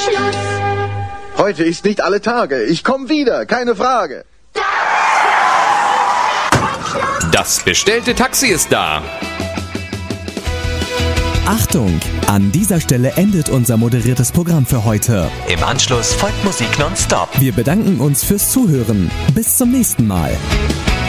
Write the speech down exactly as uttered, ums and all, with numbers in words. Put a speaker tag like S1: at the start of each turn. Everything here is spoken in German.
S1: Schluss.
S2: Heute ist nicht alle Tage. Ich komme wieder, keine Frage.
S3: Das bestellte Taxi ist da.
S4: Achtung! An dieser Stelle endet unser moderiertes Programm für heute.
S5: Im Anschluss folgt Musik nonstop.
S4: Wir bedanken uns fürs Zuhören. Bis zum nächsten Mal.